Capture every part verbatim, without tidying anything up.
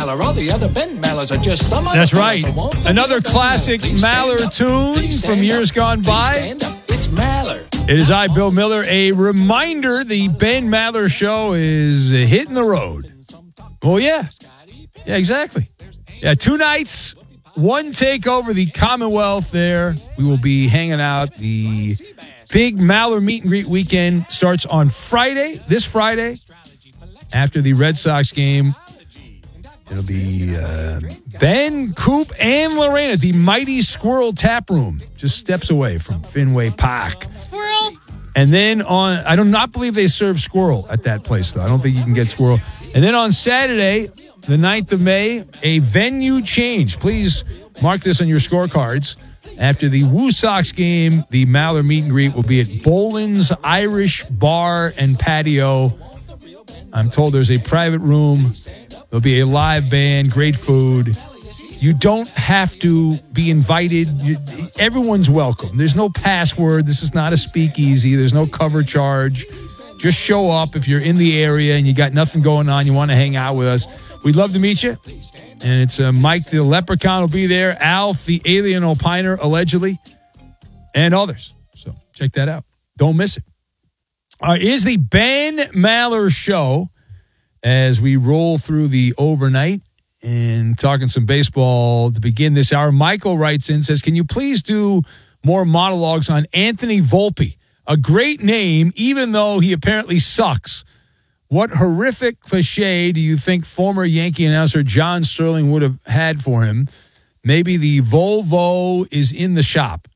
Maller. All the other Ben Mallers are just some That's right. Another classic Maller tune from years gone by. It's Maller. It is I, Bill Miller. A reminder, the Ben Maller Show is hitting the road. Oh, yeah. Yeah, exactly. Yeah, two nights, one takeover, the Commonwealth there. We will be hanging out. The big Maller meet and greet weekend starts on Friday, this Friday, after the Red Sox game. It'll be uh, Ben, Coop, and Lorraine at the Mighty Squirrel Tap Room, just steps away from Fenway Park. Squirrel. And then on, I do not believe they serve squirrel at that place, though. I don't think you can get squirrel. And then on Saturday, the ninth of May, a venue change. Please mark this on your scorecards. After the Woo Sox game, the Maller meet and greet will be at Boland's Irish Bar and Patio. I'm told there's a private room. There'll be a live band, great food. You don't have to be invited. You, everyone's welcome. There's no password. This is not a speakeasy. There's no cover charge. Just show up if you're in the area and you got nothing going on. You want to hang out with us. We'd love to meet you. And it's uh, Mike the Leprechaun will be there. Alf the Alien Opiner, allegedly. And others. So check that out. Don't miss it. Uh, is the Ben Maller Show as we roll through the overnight and talking some baseball to begin this hour. Michael writes in, says, can you please do more monologues on Anthony Volpe? A great name, even though he apparently sucks. What horrific cliche do you think former Yankee announcer John Sterling would have had for him? Maybe the Volvo is in the shop.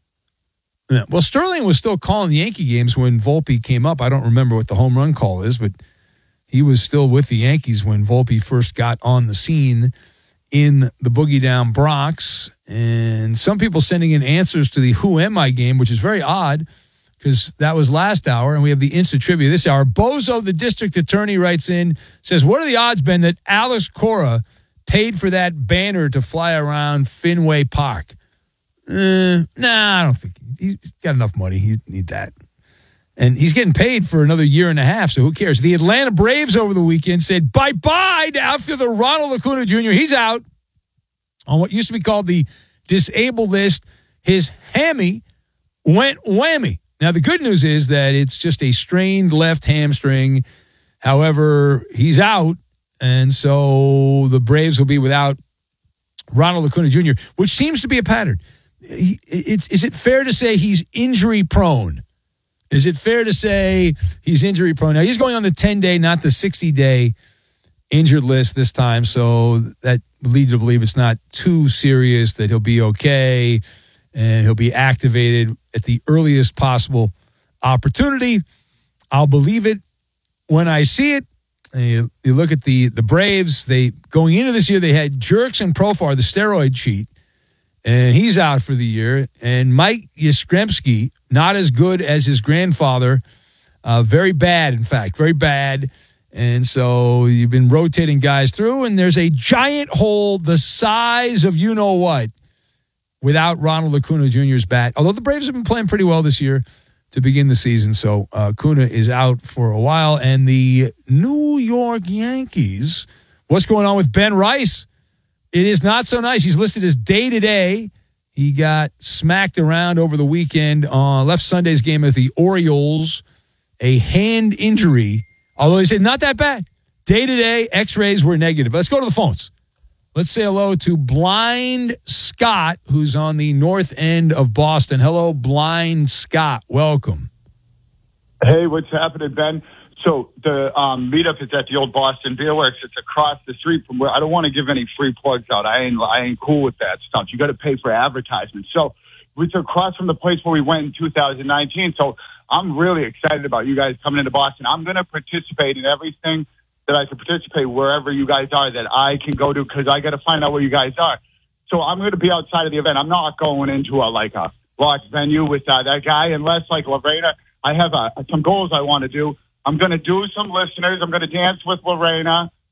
Well, Sterling was still calling the Yankee games when Volpe came up. I don't remember what the home run call is, but he was still with the Yankees when Volpe first got on the scene in the Boogie Down Bronx. And some people sending in answers to the Who Am I game, which is very odd because that was last hour, and we have the instant trivia this hour. Bozo, the district attorney, writes in, says, what are the odds, Ben, that Alex Cora paid for that banner to fly around Fenway Park? Uh, nah, I don't think he's got enough money. He need that. And he's getting paid for another year and a half, so who cares? The Atlanta Braves over the weekend said bye-bye to outfielder Ronald Acuna Junior He's out on what used to be called the disabled list. His hammy went whammy. Now, the good news is that it's just a strained left hamstring. However, he's out, and so the Braves will be without Ronald Acuna Junior, which seems to be a pattern. He, it's, is it fair to say he's injury-prone? Is it fair to say he's injury prone? Now, he's going on the ten-day, not the sixty-day injured list this time, so that leads you to believe it's not too serious, that he'll be okay, and he'll be activated at the earliest possible opportunity. I'll believe it when I see it. And you, you look at the, the Braves. They going into this year, they had Jerks and Profar, the steroid cheat, and he's out for the year. And Mike Yastrzemski, not as good as his grandfather. Uh, very bad, in fact, very bad. And so you've been rotating guys through, and there's a giant hole the size of you-know-what without Ronald Acuna Junior's bat. Although the Braves have been playing pretty well this year to begin the season. So uh, Acuna is out for a while. And the New York Yankees, what's going on with Ben Rice? It is not so nice. He's listed as day-to-day. He got smacked around over the weekend, uh, left Sunday's game with the Orioles, a hand injury, although they said not that bad. Day-to-day, x-rays were negative. Let's go to the phones. Let's say hello to Blind Scott, who's on the north end of Boston. Hello, Blind Scott. Welcome. Hey, what's happening, Ben? So the um, meetup is at the old Boston Beer Works. It's across the street from where I don't want to give any free plugs out. I ain't I ain't cool with that stuff. You got to pay for advertisements. So it's across from the place where we went in two thousand nineteen. So I'm really excited about you guys coming into Boston. I'm going to participate in everything that I can participate wherever you guys are that I can go to because I got to find out where you guys are. So I'm going to be outside of the event. I'm not going into a like a locked venue with uh, that guy unless like Lorena. I have uh, some goals I want to do. I'm going to do some listeners. I'm going to dance with Lorena.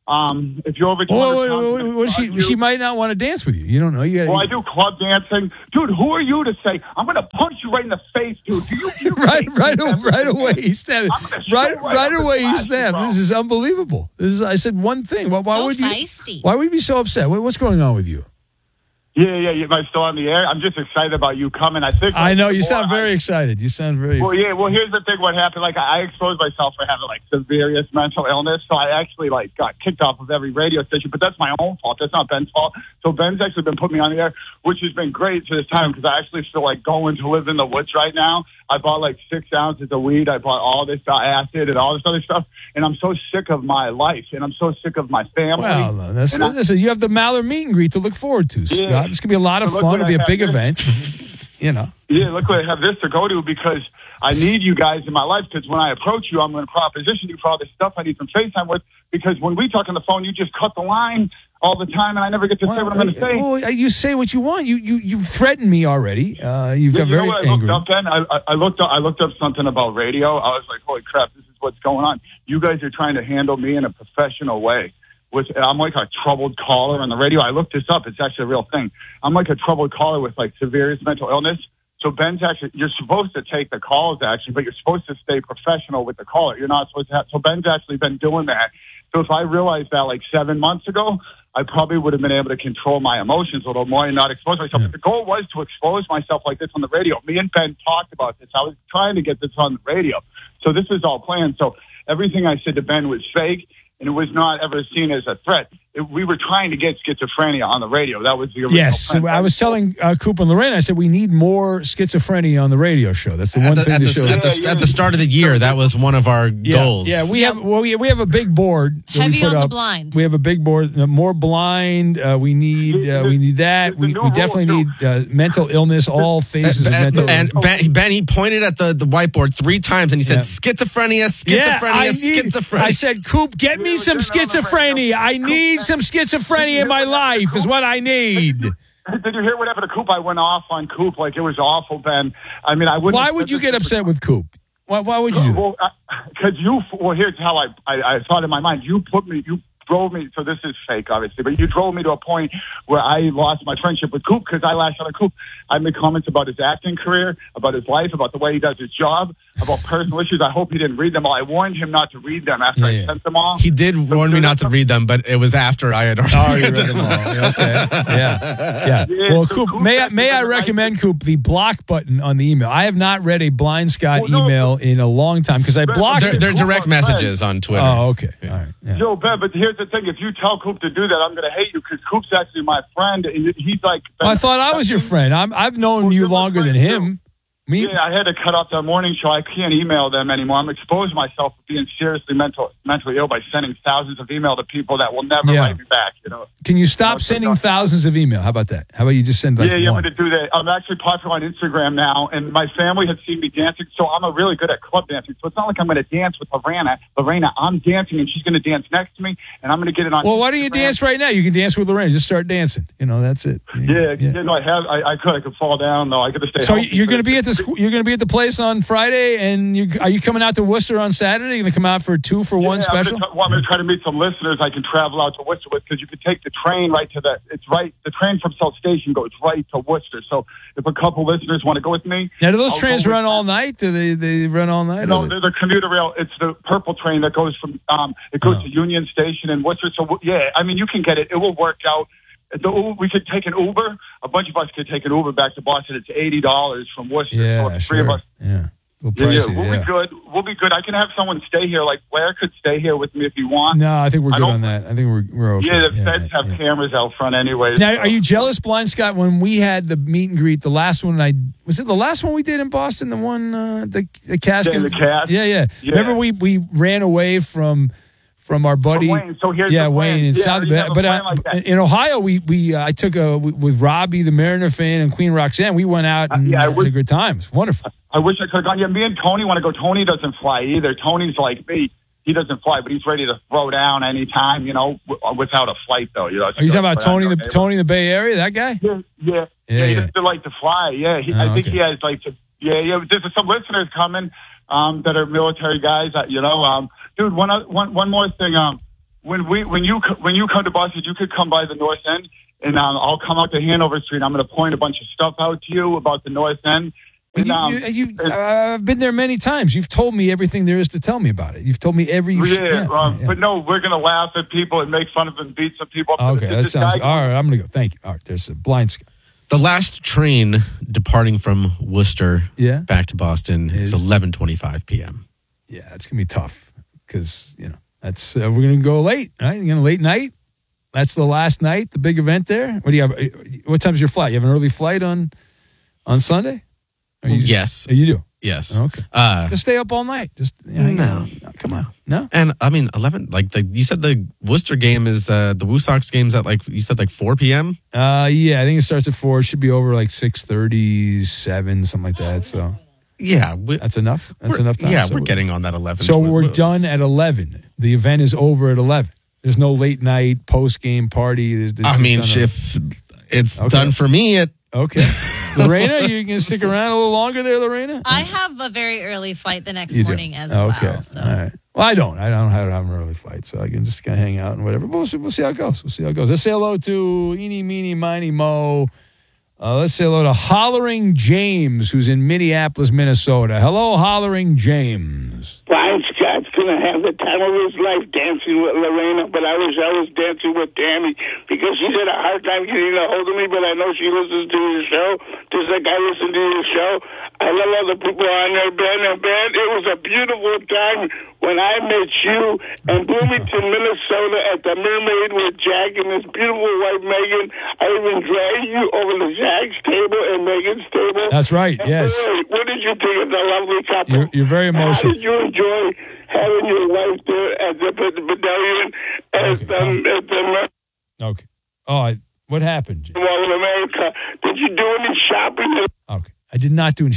Um, if you're over two Well, hundred well, pounds, well, well, well, she you- she might not want to dance with you. You don't know. You gotta, well, I do club dancing, dude. Who are you to say I'm going to punch you right in the face, dude? Do you, you right, hate right, me right, every right day? away. He snapped. I'm gonna Right, show right, right up away. and He flash you, snapped. bro. This is unbelievable. This is. I said one thing. Why, why So would you? feisty. Why would you be so upset? What, what's going on with you? Yeah, yeah, yeah. Am I still on the air? I'm just excited about you coming. I think. I know you Or sound I- very excited. You sound very. Well, yeah. Well, here's the thing. What happened? Like, I I exposed myself for having like severe mental illness, so I actually like got kicked off of every radio station. But that's my own fault. That's not Ben's fault. So Ben's actually been putting me on the air, which has been great to this time because I actually feel like going to live in the woods right now. I bought like six ounces of weed. I bought all this uh, acid and all this other stuff, and I'm so sick of my life, and I'm so sick of my family. Well, that's, And I- listen, you have the Mallard meet and greet to look forward to. Scott. Yeah. This could be a lot of So look fun. what It'll be I a big have. event. You know. Yeah, look what I have this to go to because I need you guys in my life because when I approach you, I'm going to proposition you for all this stuff I need some FaceTime with because when we talk on the phone, you just cut the line all the time and I never get to say what I'm going to say. Well, you say what you want. You you you threatened me already. Uh, you've Yeah, got you know very what I angry. looked up then? I, I, I looked up I looked up something about radio. I was like, holy crap, this is what's going on. You guys are trying to handle me in a professional way. With, I'm like a troubled caller on the radio. I looked this up. It's actually a real thing. I'm like a troubled caller with like severe mental illness. So Ben's actually, you're supposed to take the calls actually, but you're supposed to stay professional with the caller. You're not supposed to have, so Ben's actually been doing that. So if I realized that like seven months ago, I probably would have been able to control my emotions a little more and not expose myself. But the goal was to expose myself like this on the radio. Me and Ben talked about this. I was trying to get this on the radio. So this is all planned. So everything I said to Ben was fake. And it was not ever seen as a threat. It, we were trying to get schizophrenia on the radio. That was the original Yes, plan. I was telling uh, Coop and Lorraine. I said we need more schizophrenia on the radio show. That's the At one the, thing at, the the, show. at, the, at the start of the year, that was one of our yeah, goals. Yeah, we have well, we, we have a big board. that we Heavy put on the up. blind. We have a big board. Uh, more blind. Uh, we need uh, we need that. The We, new we definitely rule, need uh, mental illness. All phases of And, mental. and ben, ben, he pointed at the, the whiteboard three times and he said, Yeah. schizophrenia, yeah, schizophrenia, I need, schizophrenia. I said, Coop, get me Yeah, some we're getting on the schizophrenia. I need some schizophrenia in my life. Is what I need. Did you hear what happened to Coop? I went off on Coop like it was awful, Ben. I mean, I wouldn't. Why have would said you this get if it- upset with Coop? Why, why would you do that? Well, because you. Well, here's how I, I I thought in my mind. You put me. You drove me. So this is fake, obviously, but you drove me to a point where I lost my friendship with Coop because I lashed out on Coop. I made comments about his acting career, about his life, about the way he does his job, about personal issues. I hope he didn't read them all. I warned him not to read them after Yeah, I yeah. sent them all. He did warn me not to read them, but it was after I had already Oh, you read read them. them all. Yeah, okay. Yeah. Yeah. Yeah, Well, so Coop, Coop may I, actually may I doesn't like recommend, Coop, the block button on the email? I have not read a Blind Scott Well, no, email in a long time because I But blocked They're, it. they're Coop direct on Friends. messages on Twitter. Oh, okay. All right. Yeah. Yo, Ben, but here's the thing. If you tell Coop to do that, I'm going to hate you because Coop's actually my friend. and He's like... Well, I thought I was your friend. I'm, I've known Well, you you're my longer than friend, him. Me? Yeah, I had to cut off that morning show. I can't email them anymore. I'm exposing myself to being seriously mental, mentally ill by sending thousands of email to people that will never Yeah. write me back, you know? Can you stop No, so sending not- thousands of email? How about that? How about you just send like yeah, yeah, I'm one? going to do that. I'm actually popular on Instagram now, and my family had seen me dancing, so I'm a really good at club dancing. So it's not like I'm going to dance with Lorena. Lorena, I'm dancing, and she's going to dance next to me, and I'm going to get it on Well, why don't you Instagram. dance right now? You can dance with Lorraine. Just start dancing. You know, that's it. Yeah, you know, I have. I, I could. I could fall down though. I got to stay. So healthy. you're going to be at the squ- you're going to be at the place on Friday, and you are you coming out to Worcester on Saturday? You're going to come out for two for one Yeah, special? I'm gonna, try, well, I'm going to try to meet some listeners I can travel out to Worcester with because you could take the train right to the. It's right. The train from South Station goes right to Worcester. So if a couple listeners want to go with me, Now, do those I'll trains go with run all them. night? Do they they run all night? No, or- they're the commuter rail. It's the purple train that goes from. Um, it goes Oh. to Union Station in Worcester. So yeah, I mean you can get it. It will work out. The, U- we could take an Uber. A bunch of us could take an Uber back to Boston. It's eighty dollars from Worcester. so yeah, it's three sure. of us. Yeah, a little Yeah, pricey. yeah, we'll yeah. be good. We'll be good. I can have someone stay here. Like Blair could stay here with me if you want. No, I think we're I good don't- on that. I think we're we're okay. Yeah, the feds yeah, have yeah. cameras out front anyways. Now, so- are you jealous, Blind Scott? When we had the meet and greet, the last one I was it the last one we did in Boston, the one uh, the the casket. Yeah, the cast. Yeah, yeah, Yeah. Remember we we ran away from from our buddy. Wayne. So here's yeah, the plan. Wayne in Yeah, South. you have a But plan uh, like that. in Ohio, we we uh, I took a with Robbie, the Mariner fan, and Queen Roxanne. We went out and yeah, I uh, had a would- good time. It's wonderful. I wish I could have gone. Yeah, me and Tony want to go. Tony doesn't fly either. Tony's like me. He doesn't fly, but he's ready to throw down anytime, you know, w- without a flight, though. You know, Are you talking about But I'm Tony, the okay. Tony in the Bay Area? That guy? Yeah, yeah, Yeah, yeah. He yeah. doesn't like to fly. Yeah, he, Oh, I think okay. he has like to. Yeah, yeah. There's some listeners coming um, that are military guys. Uh, you know, um, dude. One, oth- one, one more thing. Um, when we when you when you come to Boston, you could come by the North End, and um, I'll come out to Hanover Street. I'm going to point a bunch of stuff out to you about the North End. And, you, um, you, you, uh, I've been there many times. You've told me everything there is to tell me about it. You've told me every. Yeah, yeah, um, yeah. But no, we're going to laugh at people and make fun of them, beat some people up. Okay, This- that this sounds guy- all right. I'm going to go. Thank you. All right, there's a blind Scott. The last train departing from Worcester Yeah. back to Boston Is- is eleven twenty-five p.m. Yeah, it's gonna be tough because you know that's uh, we're gonna go late, right? You're gonna late night. That's the last night, the big event there. What do you have? What time's your flight? You have an early flight on on Sunday? Or you just- Yes. Oh, you do. Yes. Okay. Uh, Just stay up all night. Just you know, No. no, come on, no. and I mean, eleven, like the, you said the Worcester game is, uh, the Woo Sox game's at like, you said like four p.m.? Uh, yeah, I think it starts at four. It should be over like six thirty, seven, something like that. So Yeah. We, that's enough. That's we're- enough time. Yeah, So we're we- getting on that eleven. So twenty. we're done at eleven. The event is over at eleven. There's no late night post game party. There's, there's I just mean, done a- if it's Okay. done for me at Okay. Lorena, you can stick around a little longer there, Lorena? I have a very early flight the next You do. morning as okay. well. So. All right. Well, I don't. I don't have, have an early flight, so I can just kind of hang out and whatever. But we'll see, we'll see how it goes. We'll see how it goes. Let's say hello to Eeny, Meeny, Miny, Mo. Uh, let's say hello to Hollering James, who's in Minneapolis, Minnesota. Hello, Hollering James. Brian Scott's going to have the time of his life dancing with Lorena, but I wish I was dancing with Tammy because she's had a hard time getting a hold of me, but I know she listens to your show, just like I listen to your show. I love all the people on there, Ben. And Ben, it was a beautiful time when I met you in Bloomington, Minnesota at the Mermaid with Jack and his beautiful wife, Megan. I even dragged you over to Jack's table and Megan's table. That's right, And yes. boy, what did you think of the lovely couple? You're, you're very How emotional. did you enjoy having your wife there at the pavilion at Okay, the, calm. at the Okay. Oh, I, what happened? Jim? Mall of America? Did you do any shopping? Okay. I did not do any.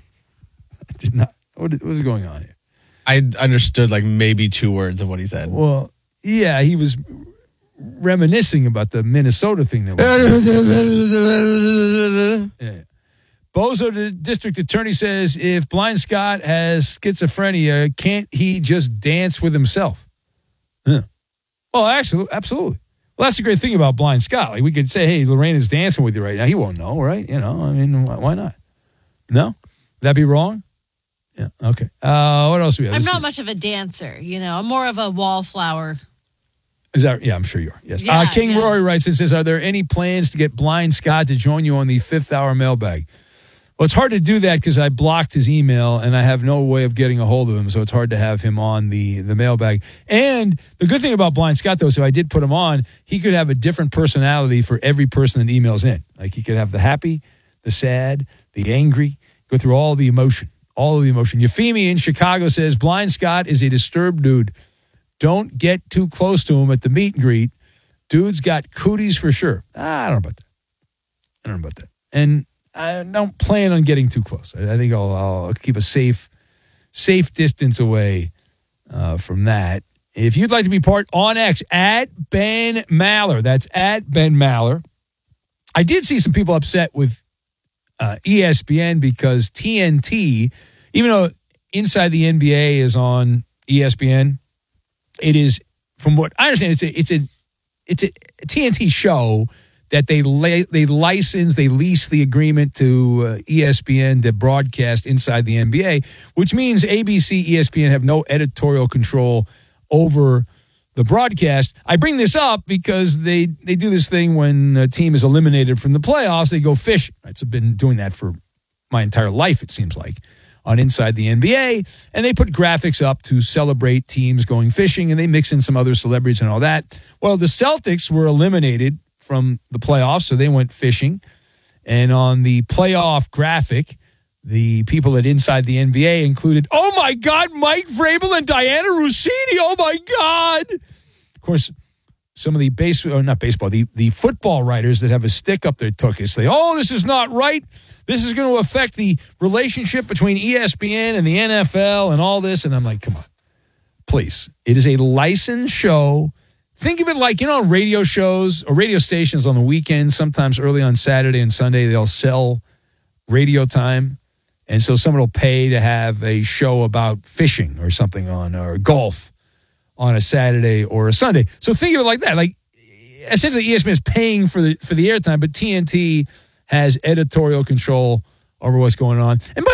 I did not. What, what was going on here? I understood like maybe two words of what he said. Well, yeah, he was reminiscing about the Minnesota thing that was. Yeah. Bozo, the district attorney, says if Blind Scott has schizophrenia, can't he just dance with himself? Yeah. Well, actually, absolutely. Well, that's the great thing about Blind Scott. Like, we could say, hey, Lorena's dancing with you right now. He won't know, right? You know, I mean, why, why not? No? Would that be wrong? Yeah. Okay. Uh, what else do we have? I'm Let's not see. much of a dancer, you know. I'm more of a wallflower. Is that? Yeah, I'm sure you are. Yes. Yeah, uh, King yeah. Rory writes and says, "Are there any plans to get Blind Scott to join you on the fifth hour mailbag?" Well, it's hard to do that because I blocked his email and I have no way of getting a hold of him, so it's hard to have him on the the mailbag. And the good thing about Blind Scott, though, is if I did put him on, he could have a different personality for every person that emails in. Like he could have the happy, the sad, the angry, go through all the emotion, all of the emotion. Euphemia in Chicago says, "Blind Scott is a disturbed dude. Don't get too close to him at the meet and greet. Dude's got cooties for sure." Ah, I don't know about that. I don't know about that. And I don't plan on getting too close. I, I think I'll, I'll keep a safe, safe distance away uh, from that. If you'd like to be part on X, at Ben Maller. That's at Ben Maller. I did see some people upset with uh, E S P N because T N T, even though Inside the N B A is on E S P N, it is, from what I understand, it's a it's a it's a T N T show that they lay, they license, they lease the agreement to uh, E S P N to broadcast Inside the N B A, which means A B C, E S P N have no editorial control over the broadcast. I bring this up because they they do this thing when a team is eliminated from the playoffs, they go fishing. Right? So I've been doing that for my entire life, it seems like, on Inside the N B A, and they put graphics up to celebrate teams going fishing, and they mix in some other celebrities and all that. Well, the Celtics were eliminated from the playoffs, so they went fishing, and on the playoff graphic, the people at Inside the N B A included, oh my God, Mike Vrabel and Diana Rossini, oh my God. Of course, some of the baseball, or not baseball, the, the football writers that have a stick up their tuchus say, oh, this is not right. This is going to affect the relationship between E S P N and the N F L and all this. And I'm like, come on, please. It is a licensed show. Think of it like, you know, radio shows or radio stations on the weekend, sometimes early on Saturday and Sunday, they'll sell radio time. And so someone will pay to have a show about fishing or something on, or golf on a Saturday or a Sunday. So think of it like that. Like essentially, E S P N is paying for the for the airtime, but T N T has editorial control over what's going on. And by